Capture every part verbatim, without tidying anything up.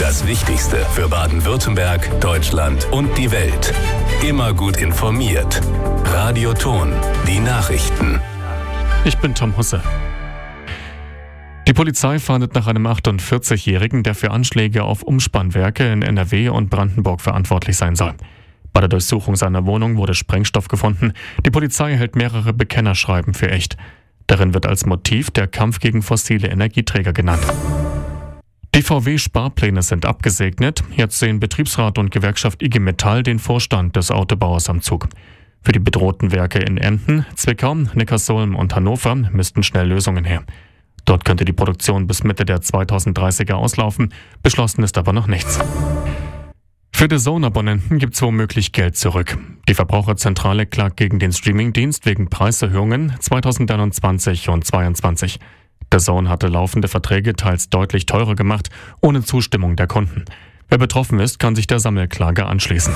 Das Wichtigste für Baden-Württemberg, Deutschland und die Welt. Immer gut informiert. Radio Ton, die Nachrichten. Ich bin Tom Husse. Die Polizei fahndet nach einem achtundvierzigjährigen, der für Anschläge auf Umspannwerke in N R W und Brandenburg verantwortlich sein soll. Bei der Durchsuchung seiner Wohnung wurde Sprengstoff gefunden. Die Polizei hält mehrere Bekennerschreiben für echt. Darin wird als Motiv der Kampf gegen fossile Energieträger genannt. Die V W-Sparpläne sind abgesegnet. Jetzt sehen Betriebsrat und Gewerkschaft I G Metall den Vorstand des Autobauers am Zug. Für die bedrohten Werke in Emden, Zwickau, Neckarsulm und Hannover müssten schnell Lösungen her. Dort könnte die Produktion bis Mitte der zweitausenddreißiger auslaufen. Beschlossen ist aber noch nichts. Für D A Z N-Abonnenten gibt es womöglich Geld zurück. Die Verbraucherzentrale klagt gegen den Streamingdienst wegen Preiserhöhungen zweitausendeinundzwanzig und zweitausendzweiundzwanzig. D A Z N hatte laufende Verträge teils deutlich teurer gemacht, ohne Zustimmung der Kunden. Wer betroffen ist, kann sich der Sammelklage anschließen.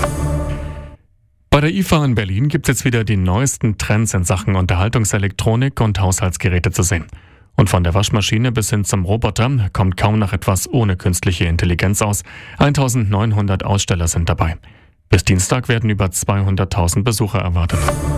Bei der I F A in Berlin gibt es jetzt wieder die neuesten Trends in Sachen Unterhaltungselektronik und Haushaltsgeräte zu sehen. Und von der Waschmaschine bis hin zum Roboter kommt kaum noch etwas ohne künstliche Intelligenz aus. eintausendneunhundert Aussteller sind dabei. Bis Dienstag werden über zweihunderttausend Besucher erwartet.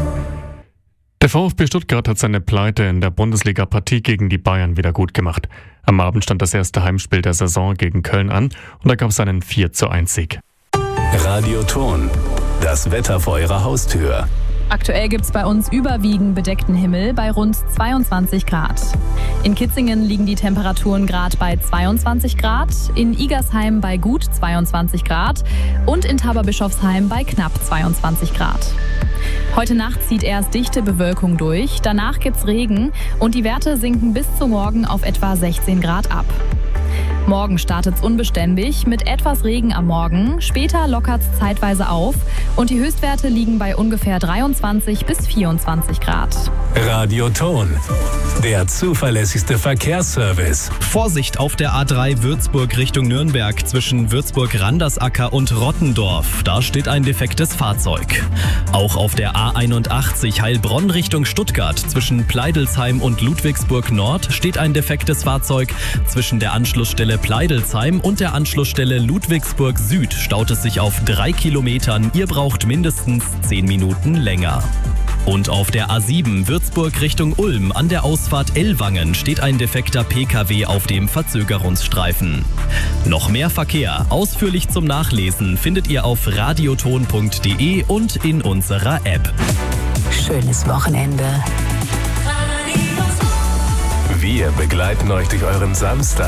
Der VfB Stuttgart hat seine Pleite in der Bundesliga-Partie gegen die Bayern wieder gut gemacht. Am Abend stand das erste Heimspiel der Saison gegen Köln an und da gab es einen vier zu eins Sieg. Radio Ton, das Wetter vor Ihrer Haustür. Aktuell gibt es bei uns überwiegend bedeckten Himmel bei rund zweiundzwanzig Grad. In Kitzingen liegen die Temperaturen gerade bei zweiundzwanzig Grad, in Igersheim bei gut zweiundzwanzig Grad und in Tauberbischofsheim bei knapp zweiundzwanzig Grad. Heute Nacht zieht erst dichte Bewölkung durch, danach gibt's Regen und die Werte sinken bis zu morgen auf etwa sechzehn Grad ab. Morgen startet's unbeständig mit etwas Regen am Morgen, später lockert's zeitweise auf und die Höchstwerte liegen bei ungefähr dreiundzwanzig bis vierundzwanzig Grad. Radio Ton, der zuverlässigste Verkehrsservice. Vorsicht auf der A drei Würzburg Richtung Nürnberg zwischen Würzburg-Randersacker und Rottendorf. Da steht ein defektes Fahrzeug. Auch auf der A einundachtzig Heilbronn Richtung Stuttgart zwischen Pleidelsheim und Ludwigsburg Nord steht ein defektes Fahrzeug. Zwischen der Anschlussstelle Pleidelsheim und der Anschlussstelle Ludwigsburg Süd staut es sich auf drei Kilometern. Ihr braucht mindestens zehn Minuten länger. Und auf der A sieben Würzburg Richtung Ulm an der Ausfahrt Ellwangen steht ein defekter P K W auf dem Verzögerungsstreifen. Noch mehr Verkehr, ausführlich zum Nachlesen, findet ihr auf radioton punkt de und in unserer App. Schönes Wochenende. Wir begleiten euch durch euren Samstag.